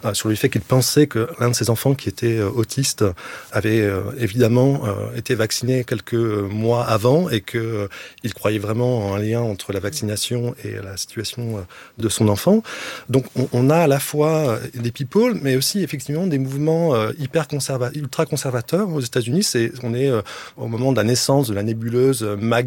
sur le fait qu'il pensait que l'un de ses enfants qui était autiste avait évidemment été vacciné quelques mois avant et qu'il croyait vraiment en un lien entre la vaccination et la situation de son enfant. Donc on a à la fois des people, mais aussi effectivement des mouvements ultra conservateurs aux États-Unis. On est au moment de la naissance de la nébuleuse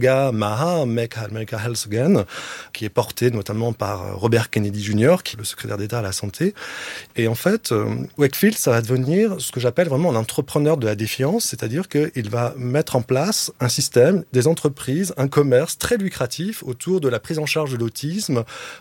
MAGA, Make America Health Again, qui est portée notamment par Robert Kennedy Jr., qui est le secrétaire d'État à la santé. Et en fait, Wakefield, ça va devenir ce que j'appelle vraiment un entrepreneur de la défiance, c'est-à-dire qu'il va mettre en place un système, des entreprises, un commerce très lucratif autour de la prise en charge de l'autisme,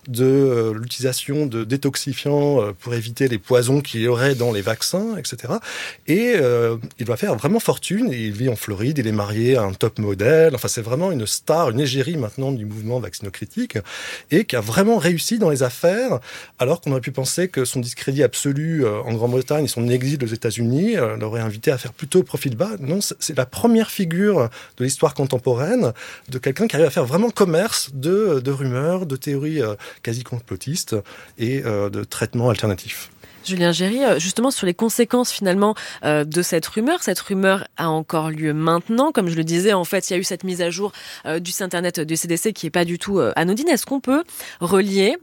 de l'utilisation de détoxifiants pour éviter les poisons qu'il y aurait dans les vaccins, etc. Et il va faire vraiment fortune. Il vit en Floride, il est marié à un top modèle. Enfin, c'est vraiment une star, une égérie maintenant du mouvement vaccinocritique et qui a vraiment réussi dans les affaires, alors qu'on aurait pu penser que son discrédit absolu en Grande-Bretagne et son exil aux États-Unis l'aurait invité à faire plutôt profil bas. Non, c'est la première figure de l'histoire contemporaine de quelqu'un qui arrive à faire vraiment commerce de rumeurs, de théories quasi complotistes et de traitements alternatifs. Julien Géry, justement sur les conséquences finalement de cette rumeur. Cette rumeur a encore lieu maintenant. Comme je le disais, en fait, il y a eu cette mise à jour du site internet du CDC qui n'est pas du tout anodine. Est-ce qu'on peut relier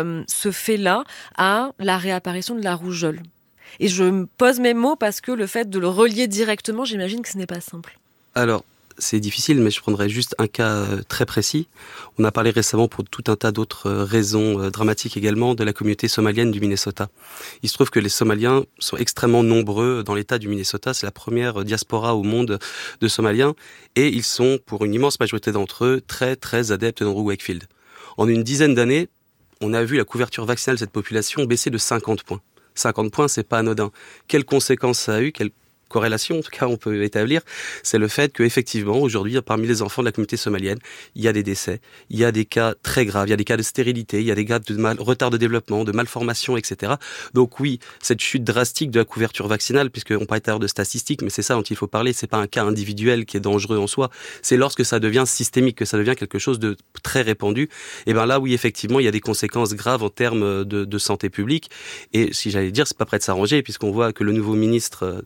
ce fait-là à la réapparition de la rougeole ? Et je me pose mes mots parce que le fait de le relier directement, j'imagine que ce n'est pas simple. Alors, c'est difficile, mais je prendrai juste un cas très précis. On a parlé récemment, pour tout un tas d'autres raisons dramatiques également, de la communauté somalienne du Minnesota. Il se trouve que les Somaliens sont extrêmement nombreux dans l'État du Minnesota. C'est la première diaspora au monde de Somaliens. Et ils sont, pour une immense majorité d'entre eux, très, très adeptes d'Andrew Wakefield. En une dizaine d'années, on a vu la couverture vaccinale de cette population baisser de 50 points. 50 points, c'est pas anodin. Quelles conséquences ça a eu ? Quelle corrélation, en tout cas, on peut établir, c'est le fait qu'effectivement, aujourd'hui, parmi les enfants de la communauté somalienne, il y a des décès, il y a des cas très graves, il y a des cas de stérilité, il y a des cas de retard de développement, de malformation, etc. Donc oui, cette chute drastique de la couverture vaccinale, puisqu'on parlait tout à l'heure de statistiques, mais c'est ça dont il faut parler, c'est pas un cas individuel qui est dangereux en soi, c'est lorsque ça devient systémique, que ça devient quelque chose de très répandu, et bien là, oui, effectivement, il y a des conséquences graves en termes de santé publique, et si j'allais dire, c'est pas prêt de s'arranger, puisqu'on voit que le nouveau ministre,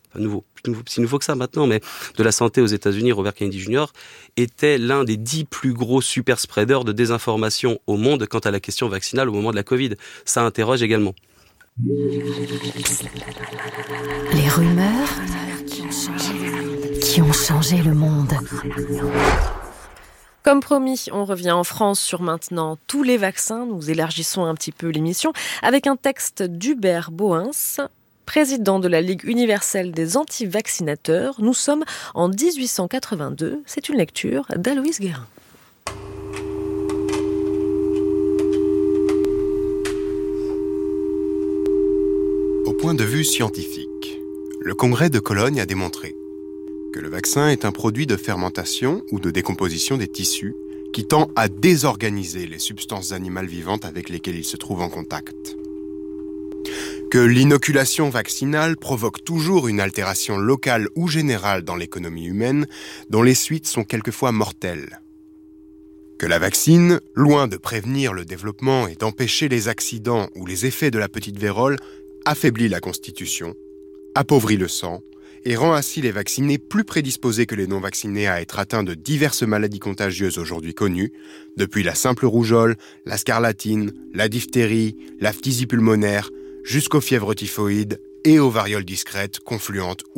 si nouveau que ça maintenant, mais de la santé aux États-Unis, Robert Kennedy Jr., était l'un des 10 plus gros super spreaders de désinformation au monde quant à la question vaccinale au moment de la Covid. Ça interroge également. Les rumeurs qui ont changé le monde. Comme promis, on revient en France sur maintenant tous les vaccins. Nous élargissons un petit peu l'émission avec un texte d'Hubert Bohens, président de la Ligue universelle des anti-vaccinateurs. Nous sommes en 1882. C'est une lecture d'Aloïse Guérin. Au point de vue scientifique, le Congrès de Cologne a démontré que le vaccin est un produit de fermentation ou de décomposition des tissus qui tend à désorganiser les substances animales vivantes avec lesquelles il se trouve en contact. Que l'inoculation vaccinale provoque toujours une altération locale ou générale dans l'économie humaine, dont les suites sont quelquefois mortelles. Que la vaccine, loin de prévenir le développement et d'empêcher les accidents ou les effets de la petite vérole, affaiblit la constitution, appauvrit le sang et rend ainsi les vaccinés plus prédisposés que les non-vaccinés à être atteints de diverses maladies contagieuses aujourd'hui connues, depuis la simple rougeole, la scarlatine, la diphtérie, la phtisie pulmonaire, jusqu'aux fièvres typhoïdes et aux varioles discrètes, confluentes